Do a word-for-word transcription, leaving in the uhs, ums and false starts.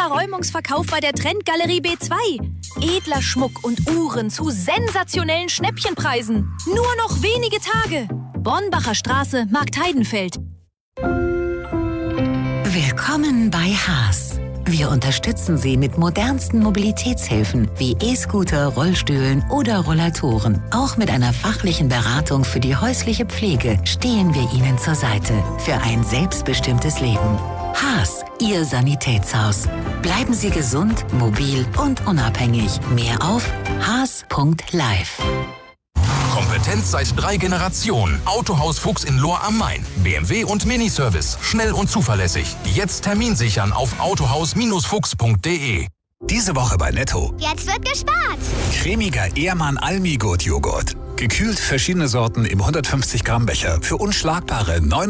Sonderräumungsverkauf bei der Trendgalerie B zwei. Edler Schmuck und Uhren zu sensationellen Schnäppchenpreisen. Nur noch wenige Tage. Bornbacher Straße, Marktheidenfeld. Willkommen bei Haas. Wir unterstützen Sie mit modernsten Mobilitätshilfen wie E-Scooter, Rollstühlen oder Rollatoren. Auch mit einer fachlichen Beratung für die häusliche Pflege stehen wir Ihnen zur Seite für ein selbstbestimmtes Leben. Haas, Ihr Sanitätshaus. Bleiben Sie gesund, mobil und unabhängig. Mehr auf haas punkt live. Kompetenz seit drei Generationen. Autohaus Fuchs in Lohr am Main. B M W und Miniservice. Schnell und zuverlässig. Jetzt Termin sichern auf autohaus fuchs punkt de. Diese Woche bei Netto. Jetzt wird gespart. Cremiger Ehrmann Almi Gut Joghurt. Gekühlt verschiedene Sorten im hundertfünfzig Gramm Becher für unschlagbare neun